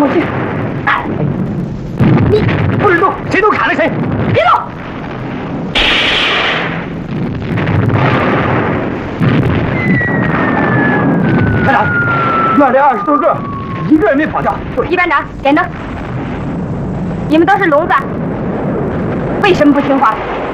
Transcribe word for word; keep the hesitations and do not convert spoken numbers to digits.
我去！哎，你不许动！谁动砍了谁！别动！班长，院里二十多个，一个也没跑掉。 一班长，点灯。你们都是聋子，为什么不听话？